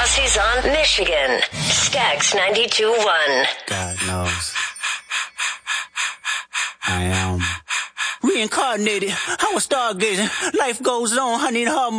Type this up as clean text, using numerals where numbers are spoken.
Aussies on Michigan. Stax 92.1. God knows. I am reincarnated. I was stargazing. Life goes on. I need a hard